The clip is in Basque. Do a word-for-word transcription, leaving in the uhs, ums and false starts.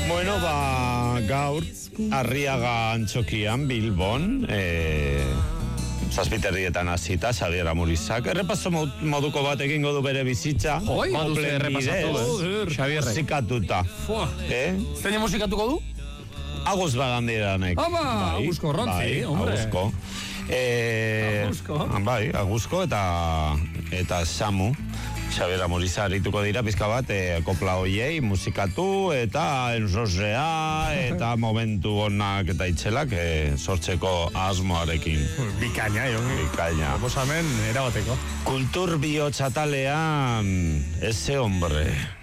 Bueno, ba, gaur, Arriaga Antxokian, Bilbon, e, zazpiterrietan hasita, Xabier Amurizak. Errepaso moduko bat egingo du bere bizitza. Oi, Mople errepasatu, bidez, Xabierrek. musikatuta. Eh? Zein musikatuko du? Agus bagandiranek. Aba, Aguzko Rontzi, bai, hombre. Aguzko. E, Aguzko. Bai, Aguzko eta, eta Samu. Xabier Amuriza harituko dira pizka bat e, kopla hoiei musikatu eta ensosea eta momentu onak eta itxelak e, sortzeko asmoarekin. Bikaina, jo. Bikaina. Proposamen erabateko. Kultur bihotz atalean ese hombre.